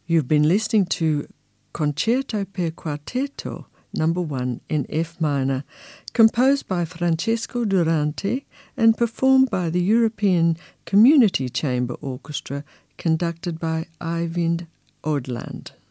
You've been listening to Concerto per Quartetto No. 1 in F minor, composed by Francesco Durante and performed by the European Community Chamber Orchestra, conducted by Eivind Odland.